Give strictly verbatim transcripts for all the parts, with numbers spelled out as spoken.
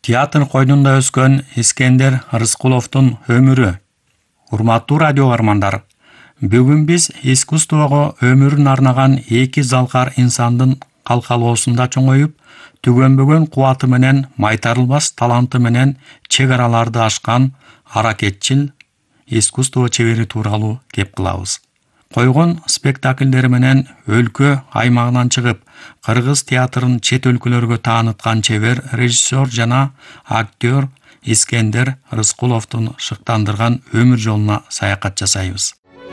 Театр койнунда өскөн Искендер Рыскуловдун өмүрү. Урматтуу радио армандар, бүгүн биз искусствого өмүрүн арнаган эки залкар инсандын калкалоосунда чоңоюп, түгөнбөгөн кубаты менен, майтарылбас таланты менен чек араларды ашкан аракетчил искусство чебери тууралуу кеп кылабыз. Койгон спектакльдери менен өлкө аймагынан чыгып, кыргыз театрын чет өлкөлөргө тааныткан чебер режиссер жана актер Искендер Рыскуловдун шыктандырган өмүр жолуна саякат жасайбыз.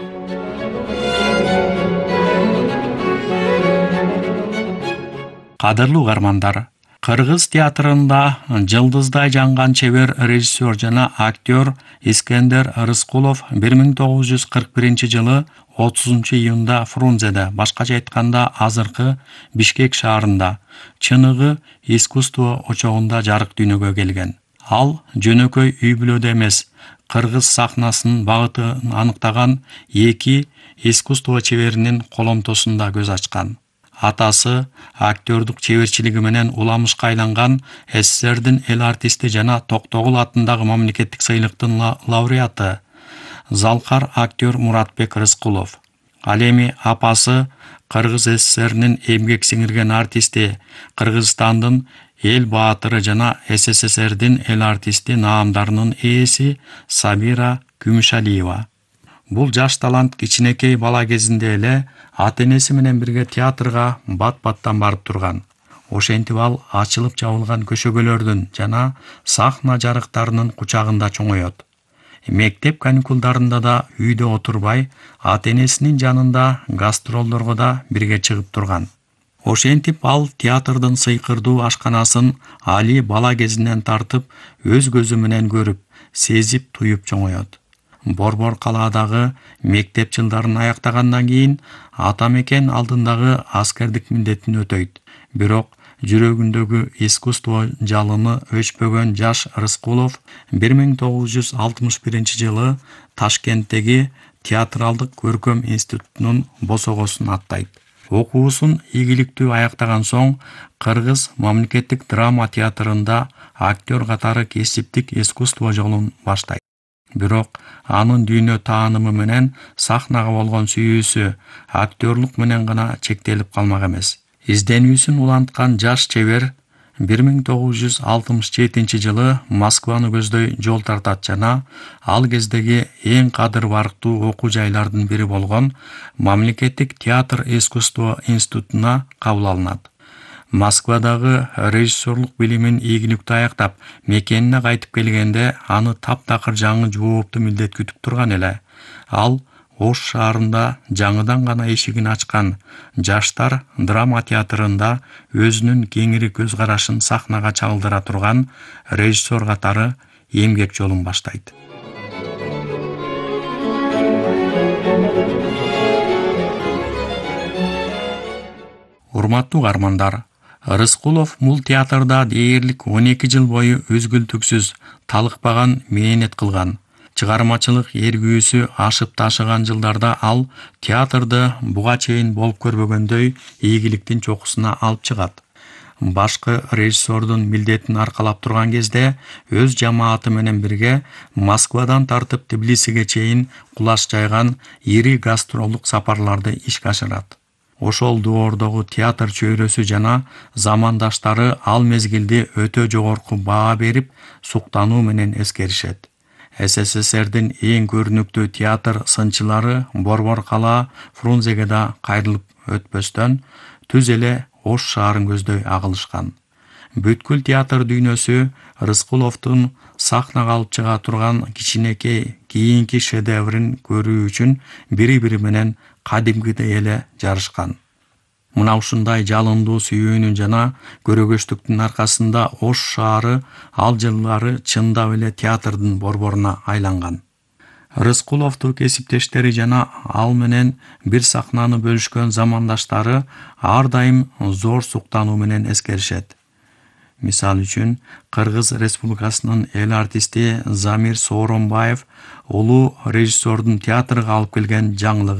Кадырлуу угармандар, кыргыз театрында жылдыздай жанган чебер режиссер жана актер Искендер Рыскулов бир миң тогуз жүз кырк биринчи жылы отузунчу июнда Фрунзеде, башкача айтканда азыркы Бишкек шаарында, чыныгы искусство очогунда жарык дүйнөгө келген. Ал жөнөкөй үй бүлөдө эмес, кыргыз сахнасынын багытын аныктаган эки искусство чеберинин коломтосунда көз ачкан. Атасы актердук чеберчилиги менен уламышка айланган СССРдин эл артисти жана Токтогул атындагы мамлекеттик сыйлыктын лауреаты залкар актер Муратбек Рыскулов. Ал эми апасы Кыргыз СССРнин эмгек сиңирген артисти, Кыргызстандын эл баатыры жана СССРдин эл артисти наамдарынын ээси Сабира Күмүшалиева. Бул жаш талант кичинекей бала кезинде эле ата-энеси менен бирге театрга бат-баттан барып турган. Ошентип ал ачылып жабылган көшөгөлөрдүн жана сахна жарыктарынын кучагында чоңоет. Мектеп каникулдарында да үйдө отурбай, ата-энесинин жанында гастролдорго да бирге чыгып турган. Ошентип ал театрдын сыйкырдуу ашканасын али бала кезинен тартып, өз көзү менен көрүп, сезип, туюп чоңоет. Борбор калаадагы мектеп жылдарын аяктагандан кийин ата мекен алдындагы аскердик милдетин өтөйт. Бирок жүрөгүндөгү искусство жалыны өчпөгөн жаш Рыскулов бир миң тогуз жүз алтымыш биринчи жылы Ташкенттеги театралдык көркөм институтунун босогосун аттайт. Окуусун ийгиликтүү аяктаган соң Кыргыз мамлекеттик драма театрында актер катары кесиптик искусство жолун баштайт. Бирок анын дүйнө таанымы менен сахнага болгон сүйүүсү актерлук менен гана чектелип калмак эмес. Изденүүсүн уланткан жаш чебер бир миң тогуз жүз алтымыш жетинчи жылы Москваны көздөй жол тартат жана ал кездеги эң кадыр барктуу окуу жайлардын бири болгон Мамлекеттик театр искусство институтуна кабыл алынат. Москвадагы режиссерлук билимин ийгиликтүү аяктап, мекенине кайтып келгенде аны таптакыр жаңы жооптуу милдет күтүп турган эле. Ал Ош шаарында жаңыдан гана эшигин ачкан жаштар драма театрында өзүнүн кеңири көз карашын сахнага чагылдыра турган режиссер катары эмгек жолун баштайт. Урматтуу угармандар, Рыскулов бул театрда дээрлик он эки жыл бою үзгүлтүксүз, талыкпаган мээнет кылган. Чыгармачылык эргүүсү ашып ташыган жылдарда ал театрды буга чейин болуп көрбөгөндөй ийгиликтин чокусуна алып чыгат. Башкы режиссердун милдетин аркалап турган кезде өз жамааты менен бирге Москвадан тартып Тбилисиге чейин кулаш жайган ири гастролдук сапарларды ишке ашырат. Ошол доордогу театр чөйрөсү жана замандаштары ал мезгилди өтө жогорку баа берип, суктануу менен эскеришет. СССРдин эң көрүнүктүү театр сынчылары Борбор калаа Фрунзеге да кайрылып өтпөстөн түз эле Ош шаарын көздөй агылышкан. Бүткүл театр дүйнөсү Рыскуловдун сахнага алып чыга турган кичинекей кийинки шедеврин көрүү үчүн бири-бири менен кадимкидей эле жарышкан. Мына ушундай жалындуу сүйүүнүн жана көрөгөчтүктүн аркасында Ош шаары ал жылдары чындап эле театрдын борборуна айланган. Рыскуловду кесиптештери жана ал менен бир сахнаны бөлүшкөн замандаштары ар дайым зор суктануу менен эскеришет. Мисал үчүн, Кыргыз Республикасынын эл артисти Замир Сооронбаев улуу режиссердун театрга алып келген жаңылыгы